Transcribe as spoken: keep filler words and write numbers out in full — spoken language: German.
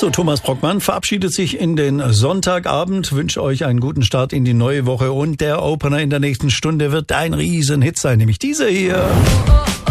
So, Thomas Brockmann verabschiedet sich in den Sonntagabend, wünsche euch einen guten Start in die neue Woche und der Opener in der nächsten Stunde wird ein Riesenhit sein, nämlich dieser hier.